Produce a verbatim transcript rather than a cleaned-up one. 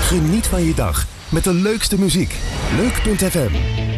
Geniet van je dag met de leukste muziek. Leuk punt f m